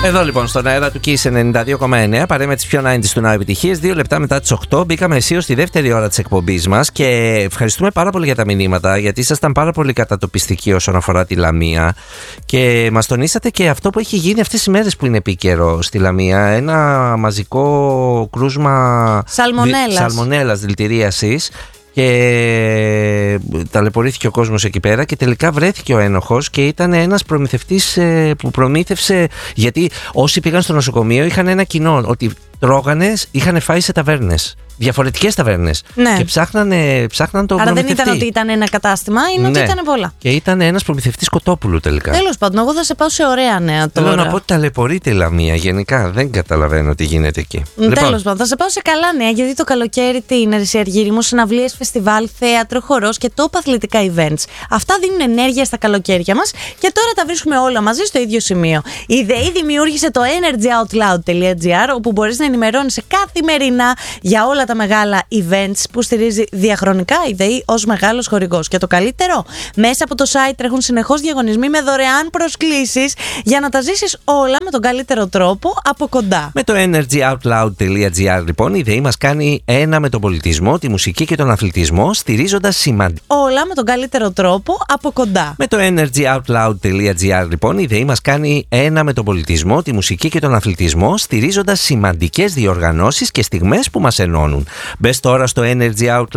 Εδώ λοιπόν στον αέρα του Kiss 92,9 παρέα με τις πιο 90's του Now επιτυχίες. 2 λεπτά μετά τις 8 μπήκαμε αισίως στη δεύτερη ώρα της εκπομπής μας και ευχαριστούμε πάρα πολύ για τα μηνύματα, γιατί ήσασταν πάρα πολύ κατατοπιστικοί όσον αφορά τη Λαμία και μας τονίσατε και αυτό που έχει γίνει αυτές τις μέρες που είναι επίκαιρο στη Λαμία. Ένα μαζικό κρούσμα σαλμονέλας δηλητηρίασης. Και ταλαιπωρήθηκε ο κόσμος εκεί πέρα και τελικά βρέθηκε ο ένοχος και ήταν ένας προμηθευτής που προμήθευσε, γιατί όσοι πήγαν στο νοσοκομείο είχαν ένα κοινό, ότι τρώγανε, είχαν φάει σε ταβέρνες, διαφορετικές ταβέρνες, ναι. Και ψάχναν το άρα προμηθευτή. Δεν ήταν ότι ήταν ένα κατάστημα, είναι ότι ήταν πολλά. Και ήταν ένας προμηθευτής κοτόπουλου τελικά. Τέλος πάντων, εγώ θα σε πάω σε ωραία νέα τώρα. Θέλω να πω ότι ταλαιπωρείται η Λαμία γενικά. Δεν καταλαβαίνω τι γίνεται εκεί. Τέλος πάντων, θα σε πάω σε καλά νέα, γιατί το καλοκαίρι τι είναι, Ρησί Αργύρη μου, συναυλίες, φεστιβάλ, θέατρο, χορός και top αθλητικά events. Αυτά δίνουν ενέργεια στα καλοκαίρια μας και τώρα τα βρίσκουμε όλα μαζί στο ίδιο σημείο. Η ΔΕΗ δημιούργησε το energyoutloud.gr, όπου μπορείς να ενημερώνεσαι καθημερινά για όλα τα μεγάλα events που στηρίζει διαχρονικά η ΔΕΗ ως μεγάλος χορηγός. Και το καλύτερο, μέσα από το site τρέχουν συνεχώς διαγωνισμοί με δωρεάν προσκλήσεις για να τα ζήσεις όλα με τον καλύτερο τρόπο από κοντά. Με το energyoutloud.gr λοιπόν η ΔΕΗ μας κάνει ένα με τον πολιτισμό, τη μουσική και τον αθλητισμό, στηρίζοντας όλα με τον καλύτερο τρόπο από κοντά. Με το energyoutloud.gr λοιπόν η ΔΕΗ μας κάνει ένα με τον πολιτισμό, τη μουσική και τον αθλητισμό, στηρίζοντας σημαντικές διοργανώσεις και στιγμές που μας ενώνουν. Μπες τώρα στο energyoutloud.